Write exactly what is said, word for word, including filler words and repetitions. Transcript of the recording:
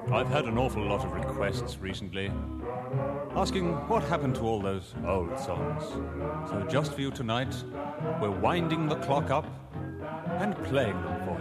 I've had an awful lot of requests recently, asking what happened to all those old songs. So just for you tonight, we're winding the clock up and playing them for